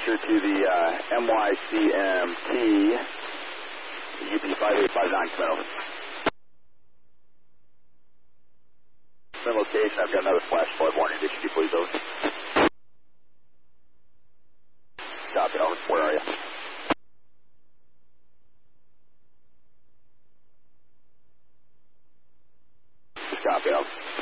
signature to the MYCMT, UP5859, come over. Same location, I've got another flash flood warning. Did you please over? Copy, over. Where are you? Copy, over.